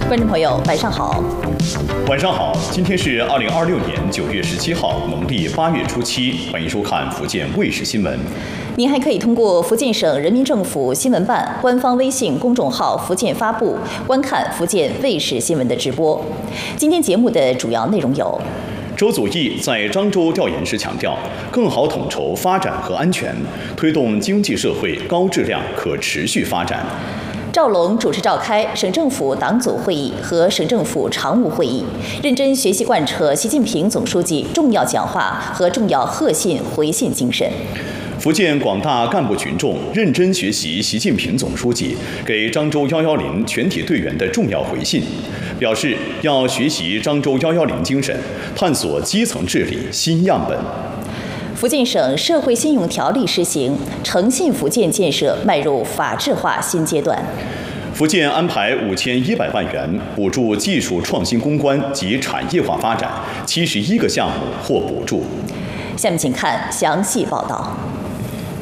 观众朋友，晚上好。 晚上好，今天是2026年9月17号，农历8月初7，欢迎收看福建卫视新闻。 您还可以通过福建省人民政府新闻办官方微信公众号“福建发布”观看福建卫视新闻的直播。今天节目的主要内容有： 周祖义在漳州调研时强调，更好统筹发展和安全，推动经济社会高质量可持续发展。 赵龙主持召开省政府党组会议和省政府常务会议，认真学习贯彻习近平总书记重要讲话和重要贺信回信精神。 福建广大干部群众认真学习习近平总书记给漳州110全体队员的重要回信，表示要学习漳州110精神，探索基层治理新样本。 福建省社会信用条例施行，诚信福建建设迈入法治化新阶段。 福建安排5100万元补助技术创新攻关及产业化发展，71个项目获补助。 下面请看详细报道。